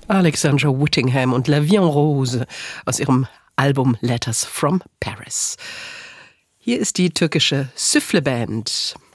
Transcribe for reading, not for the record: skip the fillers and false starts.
Alexandra Whittingham und La Vie en Rose aus ihrem Album Letters from Paris. Hier ist die türkische Süfle Band.